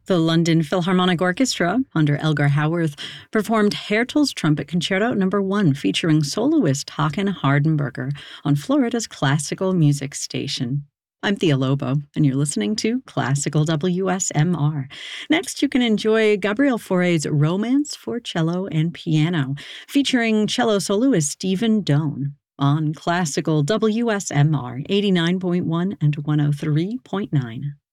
The London Philharmonic Orchestra, under Elgar Howarth, performed Hertel's Trumpet Concerto No. 1 featuring soloist Håkan Hardenberger on Florida's classical music station. I'm Thea Lobo, and you're listening to Classical WSMR. Next, you can enjoy Gabriel Fauré's Romance for Cello and Piano, featuring cello soloist Stephen Doan on Classical WSMR 89.1 and 103.9.